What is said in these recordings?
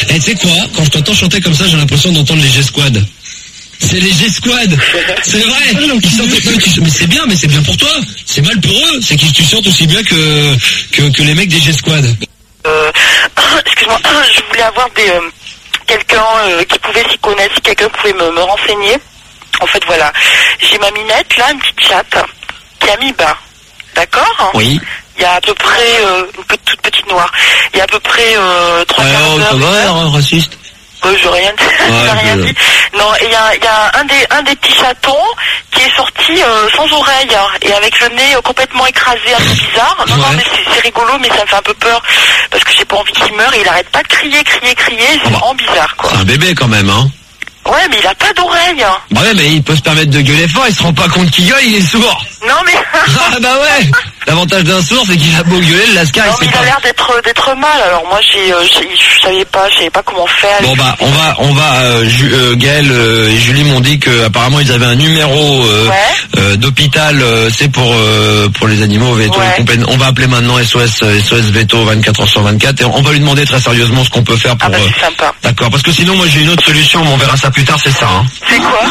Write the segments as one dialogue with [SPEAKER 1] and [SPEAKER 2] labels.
[SPEAKER 1] Et tu sais quoi, quand je t'entends chanter comme ça, j'ai l'impression d'entendre les G-Squad. C'est les G-Squad. C'est vrai. Ils chantent, mais c'est bien pour toi. C'est mal pour eux. C'est que tu chantes aussi bien que les mecs des G-Squad.
[SPEAKER 2] Excuse-moi, je voulais avoir quelqu'un qui pouvait s'y connaître, si quelqu'un pouvait me renseigner. En fait, voilà. J'ai ma minette, là, une petite chatte, qui a mis bas. D'accord?
[SPEAKER 1] Oui.
[SPEAKER 2] Il y a à peu près, une toute petite noire. Il y a à peu près 3 quarts d'heure.
[SPEAKER 1] Ça va, raciste.
[SPEAKER 2] J'ai rien dit. Non, et il y a un des petits chatons qui est sorti sans oreille et avec le nez complètement écrasé, un peu bizarre. Non, mais c'est rigolo, mais ça me fait un peu peur parce que j'ai pas envie qu'il meure et il arrête pas de crier. C'est vraiment bizarre, quoi.
[SPEAKER 1] C'est un bébé quand même, hein.
[SPEAKER 2] Ouais, mais il a pas d'oreille.
[SPEAKER 1] Bah ouais, mais il peut se permettre de gueuler fort, il se rend pas compte qu'il gueule, il est sourd.
[SPEAKER 2] Non, mais...
[SPEAKER 1] Ah bah ouais. L'avantage d'un sourd, c'est qu'il a beau gueuler, le lascar,
[SPEAKER 2] il sait pas. Non, mais il a l'air d'être mal, alors moi, je savais pas comment faire.
[SPEAKER 1] Bon bah, on va, Gaël et Julie m'ont dit que apparemment ils avaient un numéro d'hôpital, c'est pour les animaux veto. On va appeler maintenant SOS Veto 24h/24 et on va lui demander très sérieusement ce qu'on peut faire pour...
[SPEAKER 2] Ah bah c'est sympa.
[SPEAKER 1] D'accord, parce que sinon moi j'ai une autre solution, mais on verra ça plus tard, c'est ça, hein.
[SPEAKER 2] C'est quoi?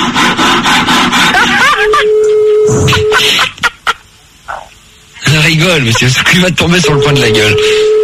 [SPEAKER 1] Elle rigole, mais c'est ce qui va tomber sur le coin de la gueule.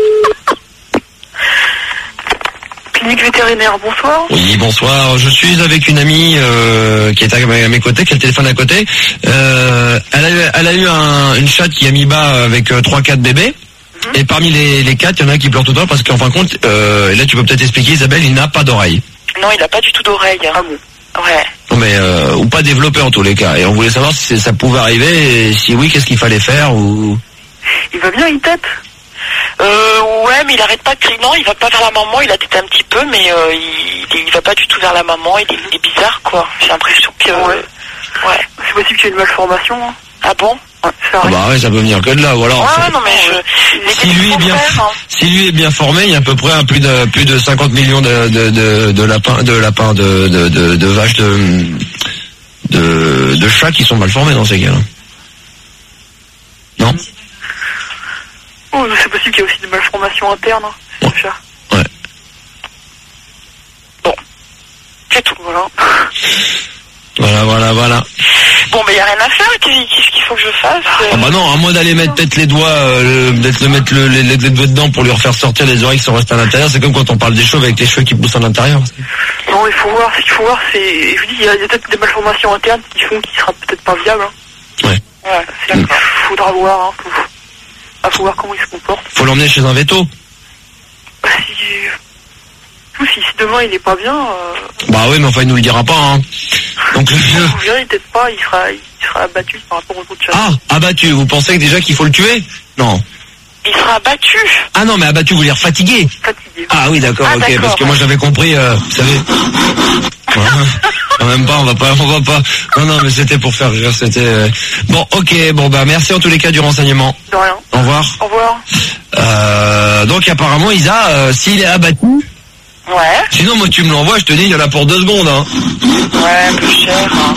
[SPEAKER 2] Clinique vétérinaire, bonsoir.
[SPEAKER 1] Oui, bonsoir. Je suis avec une amie qui est à mes côtés, qui a le téléphone à côté. Elle a eu une chatte qui a mis bas avec 3-4 bébés. Et parmi les 4, il y en a qui pleurent tout le temps parce qu'en fin de compte, et là tu peux peut-être expliquer, Isabelle, il n'a pas d'oreille.
[SPEAKER 2] Non, il n'a pas du tout d'oreille. Ah bon? Ouais.
[SPEAKER 1] Non, mais ou pas développé en tous les cas. Et on voulait savoir si ça pouvait arriver et si oui, qu'est-ce qu'il fallait faire ou...
[SPEAKER 2] Il va bien, il tète? Ouais, mais il arrête pas de crier. Non, il va pas vers la maman, il a tété un petit peu, mais il va pas du tout vers la maman, il est bizarre, quoi. J'ai l'impression que... Ouais. C'est possible qu'il y ait une malformation, hein. Ah bon?
[SPEAKER 1] Ah bah ouais, ça peut venir que de là, ou alors...
[SPEAKER 2] Ouais, non, mais
[SPEAKER 1] si lui est bien formé, il y a à peu près plus de 50 millions de vaches, de chats qui sont mal formés dans ces cas-là. Non?
[SPEAKER 2] Oh, c'est possible qu'il y ait aussi des malformations internes, hein, ce chat.
[SPEAKER 1] Ouais.
[SPEAKER 2] Bon. C'est tout, voilà.
[SPEAKER 1] Voilà.
[SPEAKER 2] Bon, mais y a rien à faire, qu'est-ce qu'il faut que je fasse?
[SPEAKER 1] Ah bah non, à moins d'aller mettre peut-être les doigts, mettre les doigts dedans pour lui refaire sortir les oreilles qui sont restées à l'intérieur. C'est comme quand on parle des cheveux avec les cheveux qui poussent à l'intérieur.
[SPEAKER 2] Non, il faut voir, c'est... Je vous dis, il y a peut-être des malformations internes qui font qu'il sera peut-être pas viable, hein.
[SPEAKER 1] Ouais.
[SPEAKER 2] Ouais, c'est d'accord. Faudra voir, hein. Faut voir comment il se comporte.
[SPEAKER 1] Faut l'emmener chez un veto.
[SPEAKER 2] Si demain il est pas bien...
[SPEAKER 1] Bah oui, mais enfin il nous le dira pas, hein. Donc
[SPEAKER 2] il peut-être pas, il sera abattu par rapport aux autres chats.
[SPEAKER 1] Ah, abattu, vous pensez déjà qu'il faut le tuer? Non.
[SPEAKER 2] Il sera abattu.
[SPEAKER 1] Ah non, mais abattu, vous voulez dire fatigué?
[SPEAKER 2] Fatigué.
[SPEAKER 1] Ah oui, d'accord, ok, d'accord, parce que moi j'avais compris, vous savez... Quand même pas, on va pas. Non, mais c'était pour faire rire, c'était... Bon, ok, bah merci en tous les cas du renseignement.
[SPEAKER 2] De rien.
[SPEAKER 1] Au revoir.
[SPEAKER 2] Au revoir.
[SPEAKER 1] Donc apparemment, Isa, s'il est abattu...
[SPEAKER 2] Ouais.
[SPEAKER 1] Sinon, moi, tu me l'envoies, je te dis, il y en a pour 2 secondes, hein.
[SPEAKER 2] Ouais, un peu cher, hein.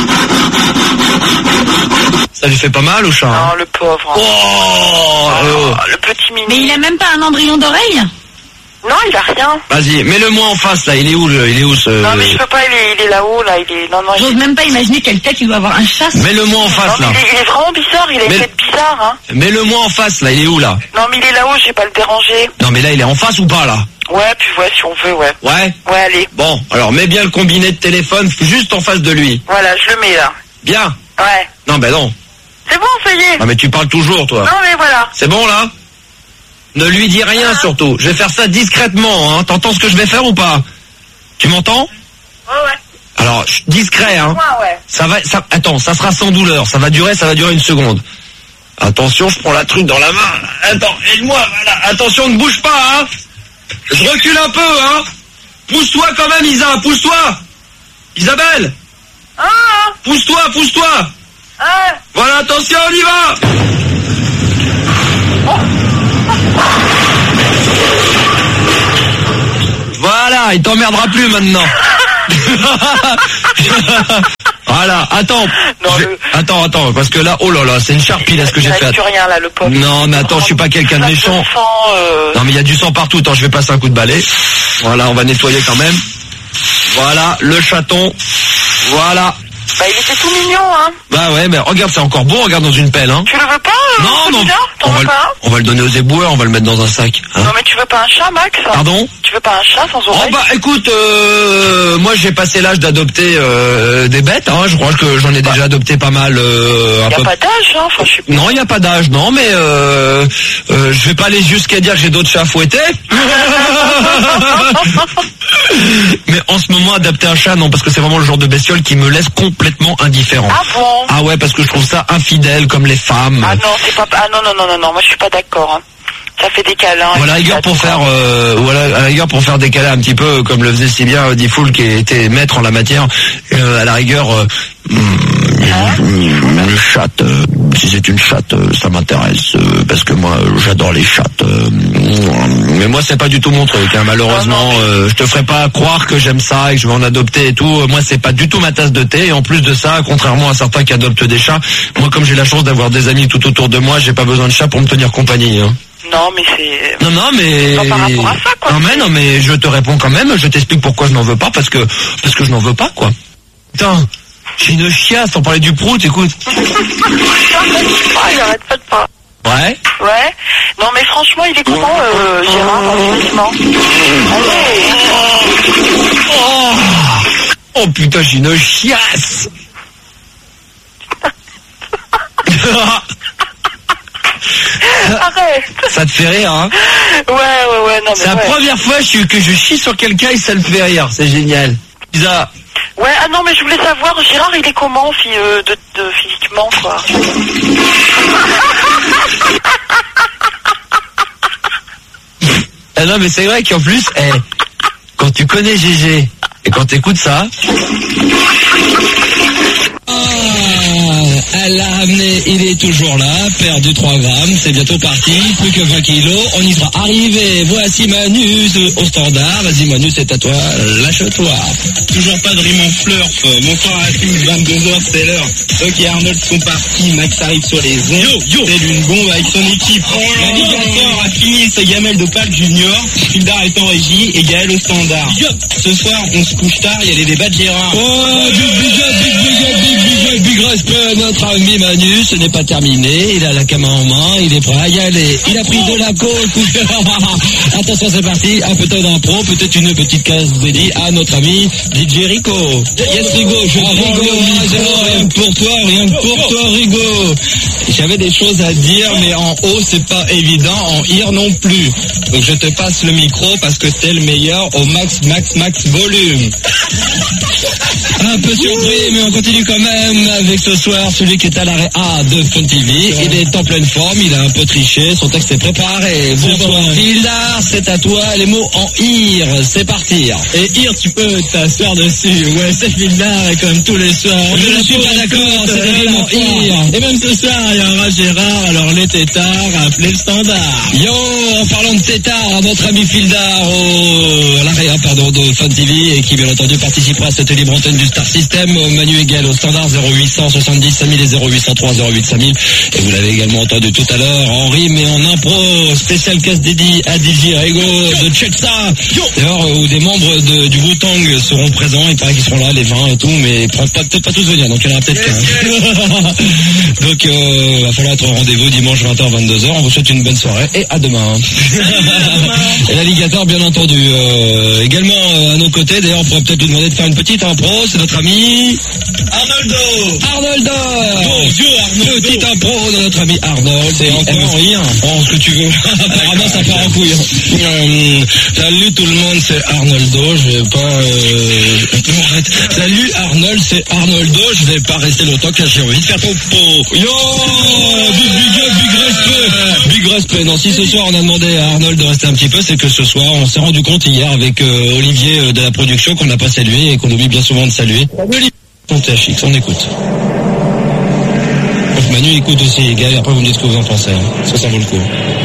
[SPEAKER 1] Ça lui fait pas mal au chat?
[SPEAKER 2] Non,
[SPEAKER 1] hein.
[SPEAKER 2] le pauvre.
[SPEAKER 1] Oh,
[SPEAKER 2] le petit mini.
[SPEAKER 3] Mais il a même pas un embryon d'oreille?
[SPEAKER 2] Non, il a rien.
[SPEAKER 1] Vas-y, mets-le-moi en face, là. Il est où ce...
[SPEAKER 2] Non, mais je peux pas, il est là-haut, là. Non,
[SPEAKER 3] j'ose même pas imaginer quelle tête il doit avoir un chat.
[SPEAKER 1] Mets-le-moi en face,
[SPEAKER 2] non,
[SPEAKER 1] là.
[SPEAKER 2] Il est vraiment bizarre, il a une tête bizarre, hein.
[SPEAKER 1] Mets-le-moi en face, là. Il est où, là?
[SPEAKER 2] Non, mais il est là-haut, je vais pas le déranger.
[SPEAKER 1] Non, mais là, il est en face ou pas, là?
[SPEAKER 2] Ouais, puis ouais, si on veut, ouais.
[SPEAKER 1] Ouais?
[SPEAKER 2] Ouais, allez.
[SPEAKER 1] Bon, alors mets bien le combiné de téléphone juste en face de lui.
[SPEAKER 2] Voilà, je le mets, là.
[SPEAKER 1] Bien?
[SPEAKER 2] Ouais.
[SPEAKER 1] Non, ben non.
[SPEAKER 2] C'est bon, ça y est.
[SPEAKER 1] Non, mais tu parles toujours, toi.
[SPEAKER 2] Non, mais voilà.
[SPEAKER 1] C'est bon, là? Ne lui dis rien, surtout. Je vais faire ça discrètement, hein. T'entends ce que je vais faire ou pas? Tu m'entends?
[SPEAKER 2] Ouais.
[SPEAKER 1] Alors, discret, hein.
[SPEAKER 2] Ouais.
[SPEAKER 1] Attends, ça sera sans douleur. Ça va durer 1 seconde. Attention, je prends la truc dans la main. Attends, aide-moi, voilà. Attention, ne bouge pas, hein. Je recule un peu, hein. Pousse-toi quand même, Isa, pousse-toi. Isabelle. Pousse-toi. Voilà, attention, on y va. Voilà, il t'emmerdera plus maintenant. Voilà, attends. Attends, parce que là, oh là là, c'est une charpie là ce que j'ai fait.
[SPEAKER 2] Il plus rien là, le pauvre.
[SPEAKER 1] Non, mais attends, je suis pas quelqu'un de méchant. Non, mais il y a du sang partout. Attends, je vais passer un coup de balai. Voilà, on va nettoyer quand même. Voilà, le chaton. Voilà.
[SPEAKER 2] Bah, il était tout mignon, hein.
[SPEAKER 1] Bah ouais, mais regarde, c'est encore beau, regarde dans une pelle, hein.
[SPEAKER 2] Tu le veux pas?
[SPEAKER 1] Non. On va le donner aux éboueurs, on va le mettre dans un sac. Hein.
[SPEAKER 2] Non, mais tu veux pas un chat, Max?
[SPEAKER 1] Pardon?
[SPEAKER 2] Tu veux pas un chat sans oreille?
[SPEAKER 1] Oh bah écoute, moi j'ai passé l'âge d'adopter des bêtes, hein. Je crois que j'en ai déjà adopté pas mal.
[SPEAKER 2] Y a pas d'âge, hein. Enfin, je sais pas.
[SPEAKER 1] Non, il y a pas d'âge, non, mais je vais pas aller jusqu'à dire que j'ai d'autres chats à fouetter. Mais en ce moment, adapter un chat, non, parce que c'est vraiment le genre de bestiole qui me laisse complètement indifférent.
[SPEAKER 2] Ah bon?
[SPEAKER 1] Ah ouais, parce que je trouve ça infidèle comme les femmes.
[SPEAKER 2] Ah non, c'est pas... Ah non, moi je suis pas d'accord, hein. Ça fait des câlins.
[SPEAKER 1] Voilà, à la rigueur pour faire des câlins un petit peu comme le faisait si bien Diffoul qui était maître en la matière. À la rigueur, une chatte, si c'est une chatte, ça m'intéresse parce que moi j'adore les chattes. Mais moi c'est pas du tout mon truc, hein, malheureusement. Je te ferai pas croire que j'aime ça et que je vais en adopter et tout. Moi c'est pas du tout ma tasse de thé. Et en plus de ça, contrairement à certains qui adoptent des chats, moi comme j'ai la chance d'avoir des amis tout autour de moi, j'ai pas besoin de chat pour me tenir compagnie. Hein.
[SPEAKER 2] Non, mais c'est...
[SPEAKER 1] Non, mais...
[SPEAKER 2] Pas par rapport à ça, quoi.
[SPEAKER 1] Non, mais je te réponds quand même, je t'explique pourquoi je n'en veux pas, parce que je n'en veux pas, quoi. Putain, j'ai une chiasse, on parlait du prout, écoute.
[SPEAKER 2] Ah, il arrête pas de pas.
[SPEAKER 1] Ouais.
[SPEAKER 2] Ouais. Non, mais franchement, il est comment, Gérard, franchement?
[SPEAKER 1] Oh putain, j'ai une chiasse.
[SPEAKER 2] Arrête.
[SPEAKER 1] Ça te fait rire, hein?
[SPEAKER 2] Ouais, non, mais
[SPEAKER 1] c'est la première fois que je chie sur quelqu'un et ça le fait rire, c'est génial. Bizarre.
[SPEAKER 2] Ouais, ah non, mais je voulais savoir, Gérard, il est comment, physiquement, quoi?
[SPEAKER 1] Ah non, mais c'est vrai qu'en plus, quand tu connais GG et quand t'écoutes ça...
[SPEAKER 4] Elle l'a ramené, il est toujours là, perdu 3 grammes, c'est bientôt parti, plus que 20 kilos, on y sera arrivé. Voici Manus au standard, vas-y Manu, c'est à toi, lâche-toi.
[SPEAKER 5] Toujours pas de rime en flirt, mon frère a fini 22h, c'est l'heure. Ok, Arnold sont partis, Max arrive sur les ondes, c'est une bombe avec son équipe. L'alligator a fini, c'est Gamel de Pâques Junior, Fildar est en régie et Gaël au standard. Ce soir, on se couche tard, il y a les débats de Gérard.
[SPEAKER 4] Oh, big respect à notre ami Manu, ce n'est pas terminé, il a la caméra en main, il est prêt à y aller. Il a pris de la coke. Attention, c'est parti, un peu d'impro, peut-être une petite case dédiée à notre ami DJ Rico. Yes Rigo, rien que pour toi Rigo. J'avais des choses à dire, mais en haut c'est pas évident, en ir non plus. Donc je te passe le micro parce que t'es le meilleur au max volume. Un peu surpris, mais on continue quand même avec ce soir celui qui est à l'arrêt A de Fun TV. Il est en pleine forme, il a un peu triché, son texte est préparé. Bonsoir Fildar, c'est à toi, les mots en ir, c'est partir.
[SPEAKER 5] Et ir, tu peux t'asseoir dessus. Ouais, c'est Fildar comme tous les soirs.
[SPEAKER 4] Je ne suis pas d'accord, c'est vraiment ir.
[SPEAKER 5] Et même ce soir, il y aura Gérard, alors les têtards, appelez le standard.
[SPEAKER 4] Yo, en parlant de tétard, notre ami Fildar à l'arrêt de Fun TV et qui bien entendu participera à cette libre antenne du Star System. Manu Egal au standard 0870 5000 et 0803 08 5000. Et vous l'avez également entendu tout à l'heure en rime et en impro, spécial casse dédié à DJ Rigo de Check Ça. D'ailleurs, où des membres du Wu-Tang seront présents, il paraît qu'ils seront là, les 20 et tout, mais peut-être pas tous venir, donc il y en aura peut-être qu'un. Donc, va falloir être au rendez-vous dimanche 20h, 22h. On vous souhaite une bonne soirée et à demain. Et l'alligator, bien entendu. Également, à nos côtés, d'ailleurs, on pourrait peut-être lui demander de faire une petite impro. C'est notre ami Arnoldo.
[SPEAKER 5] Bonjour Arnoldo.
[SPEAKER 4] Petite impro de notre ami Arnold.
[SPEAKER 5] C'est encore rien.
[SPEAKER 4] Oh, ce que tu veux. Apparemment, ça part en couille. Salut tout le monde, c'est Arnoldo. Je vais pas... Arrête. Salut Arnold, c'est Arnoldo. Je vais pas rester longtemps car j'ai envie de faire ton pot. Yo, big respect. Non, si ce soir on a demandé à Arnold de rester un petit peu, c'est que ce soir on s'est rendu compte hier avec Olivier de la production qu'on n'a pas salué et qu'on oublie bien souvent de saluer. On THX, on écoute. Manu écoute aussi les gars et après vous me dites ce que vous en pensez. Ça vaut le coup.